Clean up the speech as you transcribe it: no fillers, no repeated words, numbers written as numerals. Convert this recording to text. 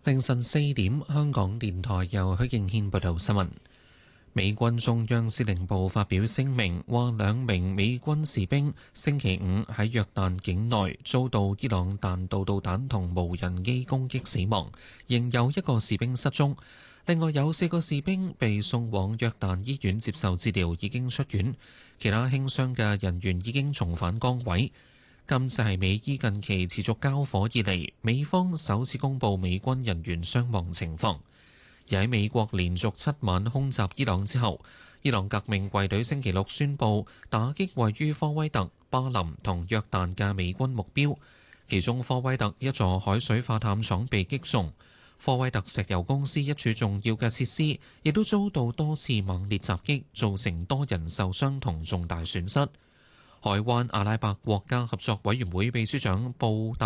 凌晨4點，香港電台由許敬軒報道新聞。美軍中央司令部發表聲明，話2名美軍士兵星期五喺約旦境內遭到伊朗彈道導彈同無人機攻擊死亡，仍有1個士兵失蹤。另外有4個士兵被送往約旦醫院接受治療，已經出院。其他輕傷嘅人員已經重返崗位。今次係美伊近期持續交火以嚟，美方首次公布美軍人員傷亡情況。而喺美國連續7晚空襲伊朗之後，伊朗革命衛隊星期六宣布打擊位於科威特、巴林同約旦嘅美軍目標，其中科威特一座海水化淡廠被擊中，科威特石油公司一處重要嘅設施亦都遭到多次猛烈襲擊，造成多人受傷同重大損失。海灣阿拉伯國家合作委員會秘書長布達